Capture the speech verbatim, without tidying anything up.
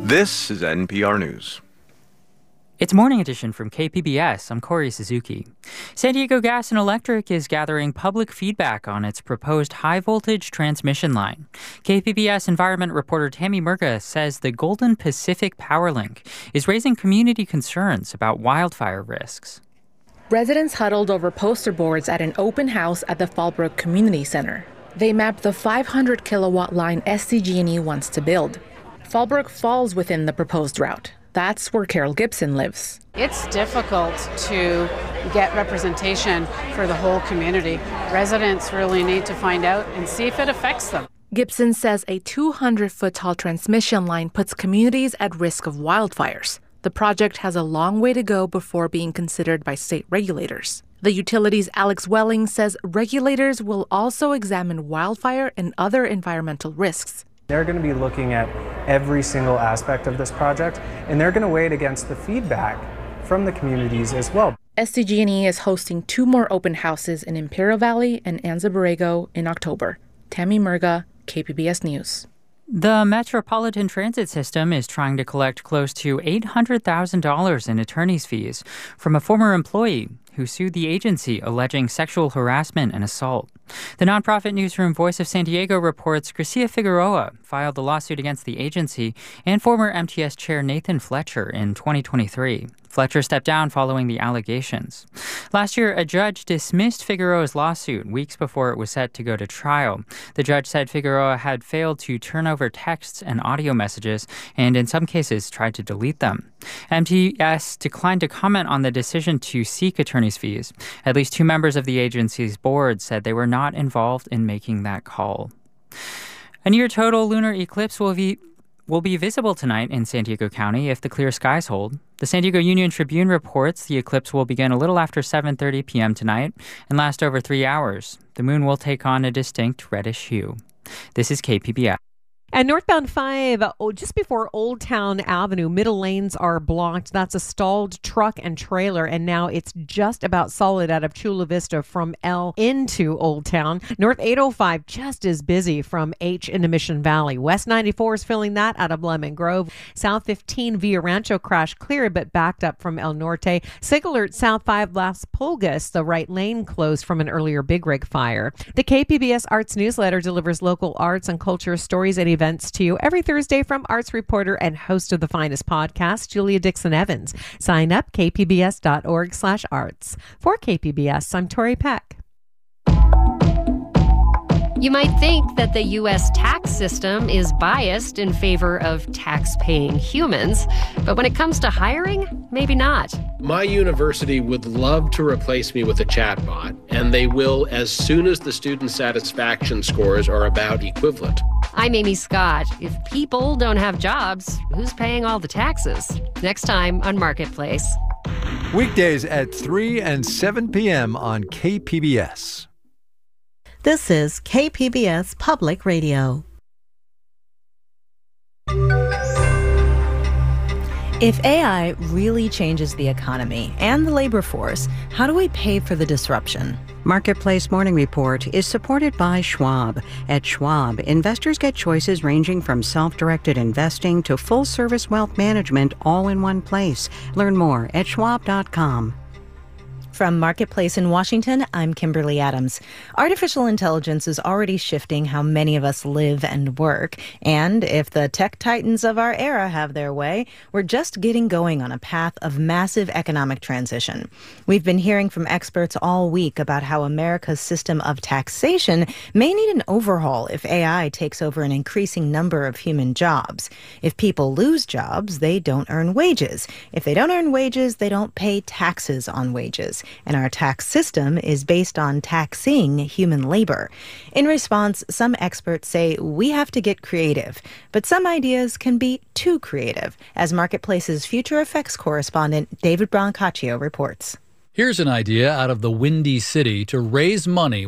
This is N P R News. It's Morning Edition from K P B S. I'm Corey Suzuki. San Diego Gas and Electric is gathering public feedback on its proposed high-voltage transmission line. K P B S environment reporter Tammy Murga says the Golden Pacific Power Link is raising community concerns about wildfire risks. Residents huddled over poster boards at an open house at the Fallbrook Community Center. They mapped the five hundred kilowatt line S D G and E wants to build. Fallbrook falls within the proposed route. That's where Carol Gibson lives. It's difficult to get representation for the whole community. Residents really need to find out and see if it affects them. Gibson says a two hundred foot tall transmission line puts communities at risk of wildfires. The project has a long way to go before being considered by state regulators. The utility's Alex Welling says regulators will also examine wildfire and other environmental risks. They're going to be looking at every single aspect of this project, and they're going to weigh it against the feedback from the communities as well. S D G and E is hosting two more open houses in Imperial Valley and Anza Borrego in October. Tammy Murga, K P B S News. The Metropolitan Transit System is trying to collect close to eight hundred thousand dollars in attorney's fees from a former employee who sued the agency alleging sexual harassment and assault. The nonprofit newsroom Voice of San Diego reports Gracia Figueroa filed the lawsuit against the agency and former M T S chair Nathan Fletcher in twenty twenty-three. Fletcher stepped down following the allegations. Last year, a judge dismissed Figueroa's lawsuit weeks before it was set to go to trial. The judge said Figueroa had failed to turn over texts and audio messages and, in some cases, tried to delete them. M T S declined to comment on the decision to seek attorney's fees. At least two members of the agency's board said they were not involved in making that call. A near total lunar eclipse will be will be visible tonight in San Diego County if the clear skies hold. The San Diego Union Tribune reports the eclipse will begin a little after seven thirty p.m. tonight and last over three hours. The moon will take on a distinct reddish hue. This is K P B S. And northbound five, oh, just before Old Town Avenue, middle lanes are blocked. That's a stalled truck and trailer, and now it's just about solid out of Chula Vista from L into Old Town. North eight oh five just as busy from H into Mission Valley. West ninety-four is filling that out of Lemon Grove. South fifteen Via Rancho crash clear, but backed up from El Norte. Sig alert South five Las Pulgas, the right lane closed from an earlier big rig fire. The K P B S Arts newsletter delivers local arts and culture stories and events to you every Thursday from arts reporter and host of the Finest podcast, Julia Dixon Evans. Sign up, kpbs.org slash arts. For K P B S, I'm Tori Peck. You might think that the U S tax system is biased in favor of tax-paying humans, but when it comes to hiring, maybe not. My university would love to replace me with a chatbot, and they will as soon as the student satisfaction scores are about equivalent. I'm Amy Scott. If people don't have jobs, who's paying all the taxes? Next time on Marketplace. Weekdays at three and seven p.m. on K P B S. This is K P B S Public Radio. If A I really changes the economy and the labor force, how do we pay for the disruption? Marketplace Morning Report is supported by Schwab. At Schwab, investors get choices ranging from self-directed investing to full-service wealth management all in one place. Learn more at schwab dot com. From Marketplace in Washington, I'm Kimberly Adams. Artificial intelligence is already shifting how many of us live and work. And if the tech titans of our era have their way, we're just getting going on a path of massive economic transition. We've been hearing from experts all week about how America's system of taxation may need an overhaul if A I takes over an increasing number of human jobs. If people lose jobs, they don't earn wages. If they don't earn wages, they don't pay taxes on wages. And our tax system is based on taxing human labor. In response, some experts say we have to get creative, but some ideas can be too creative, as Marketplace's Future Effects correspondent David Brancaccio reports. Here's an idea out of the Windy City to raise money